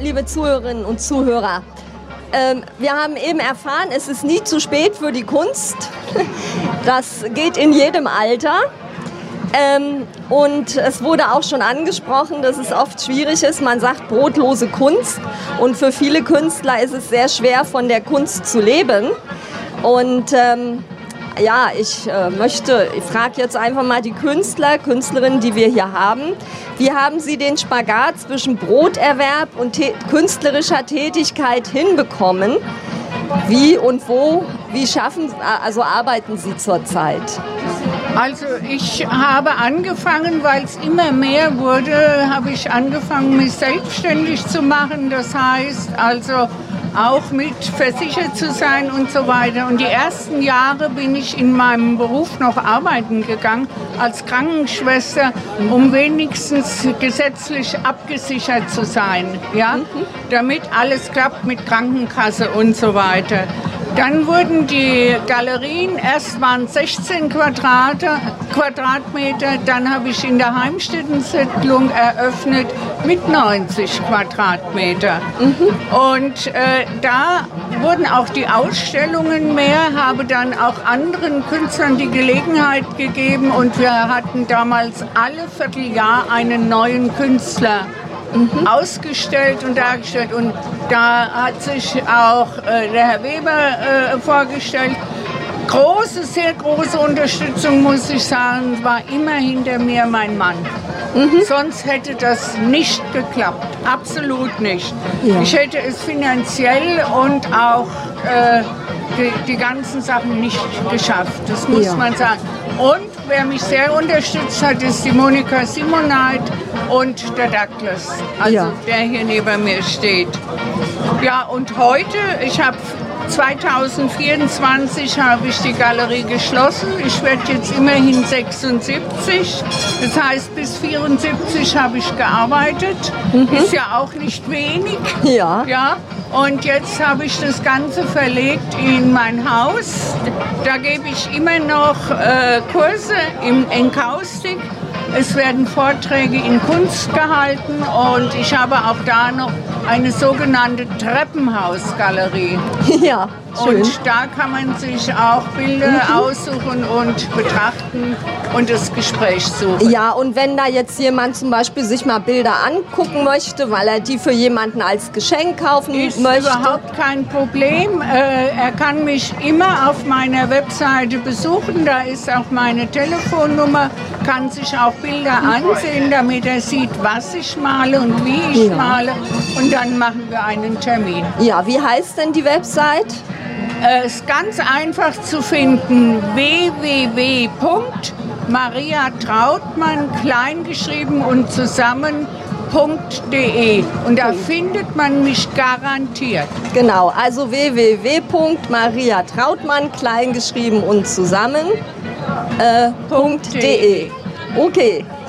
liebe Zuhörerinnen und Zuhörer, wir haben eben erfahren, es ist nie zu spät für die Kunst. Das geht in jedem Alter. Und es wurde auch schon angesprochen, dass es oft schwierig ist. Man sagt brotlose Kunst. Und für viele Künstler ist es sehr schwer, von der Kunst zu leben. Und ich frage jetzt einfach mal die Künstlerinnen, die wir hier haben. Wie haben Sie den Spagat zwischen Broterwerb und künstlerischer Tätigkeit hinbekommen? Wie und wo, arbeiten Sie zurzeit? Also ich habe angefangen, weil es immer mehr wurde, habe ich angefangen, mich selbstständig zu machen. Das heißt also auch mit versichert zu sein und so weiter. Und die ersten Jahre bin ich in meinem Beruf noch arbeiten gegangen als Krankenschwester, um wenigstens gesetzlich abgesichert zu sein, ja? Damit alles klappt mit Krankenkasse und so weiter. Dann wurden die Galerien, erst waren 16 Quadratmeter, dann habe ich in der Heimstätten-Siedlung eröffnet mit 90 Quadratmeter. Und da wurden auch die Ausstellungen mehr, habe dann auch anderen Künstlern die Gelegenheit gegeben und wir hatten damals alle Vierteljahr einen neuen Künstler ausgestellt und dargestellt. Und da hat sich auch der Herr Weber vorgestellt. Sehr große Unterstützung, muss ich sagen, war immer hinter mir mein Mann. Sonst hätte das nicht geklappt, absolut nicht. Ja. Ich hätte es finanziell und auch die ganzen Sachen nicht geschafft, das muss man sagen. Und wer mich sehr unterstützt hat, ist die Monika Simoneit und der Douglas, der hier neben mir steht. Ja, und heute, 2024 habe ich die Galerie geschlossen. Ich werde jetzt immerhin 76. Das heißt, bis 74 habe ich gearbeitet. Ist ja auch nicht wenig. Ja. Und jetzt habe ich das Ganze verlegt in mein Haus. Da gebe ich immer noch Kurse in Enkaustik. Es werden Vorträge in Kunst gehalten und ich habe auch da noch eine sogenannte Treppenhausgalerie. Ja, schön. Und da kann man sich auch Bilder aussuchen und betrachten und das Gespräch suchen. Ja, und wenn da jetzt jemand zum Beispiel sich mal Bilder angucken möchte, weil er die für jemanden als Geschenk kaufen möchte? Ist überhaupt kein Problem. Er kann mich immer auf meiner Webseite besuchen. Da ist auch meine Telefonnummer, kann sich auch Bilder ansehen, damit er sieht, was ich male und wie ich male. Und dann machen wir einen Termin. Ja, wie heißt denn die Website? Ist ganz einfach zu finden. www.mariatrautmann, kleingeschrieben und zusammen.de. Und da findet man mich garantiert. Genau, also www.mariatrautmann, kleingeschrieben und zusammen.de. Okay,